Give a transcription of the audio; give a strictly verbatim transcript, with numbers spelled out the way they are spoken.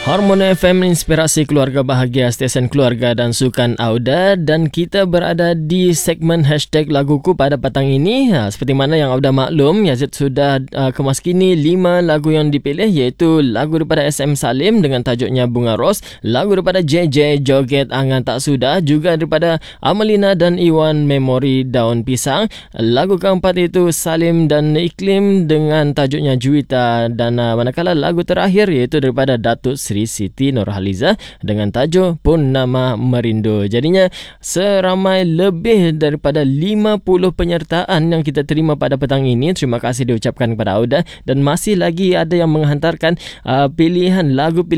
Harmoni F M, inspirasi keluarga bahagia, stesen keluarga dan sukan Auda, dan kita berada di segmen hashtag laguku pada petang ini. Ha, seperti mana yang Auda maklum, Yazid sudah uh, kemas kini lima lagu yang dipilih, iaitu lagu daripada S M Salim dengan tajuknya Bunga Ros, lagu daripada J J Joget Angan Tak Sudah, juga daripada Amelina dan Iwan Memori Daun Pisang. Lagu keempat itu Salim dan Iklim dengan tajuknya Juwita, dan uh, manakala lagu terakhir iaitu daripada Datuk Sri Siti Nurhaliza dengan tajuk Purnama Merindu. Jadinya seramai lebih daripada lima puluh penyertaan yang kita terima pada petang ini. Terima kasih diucapkan kepada Auda, dan masih lagi ada yang menghantarkan uh, pilihan lagu pilihan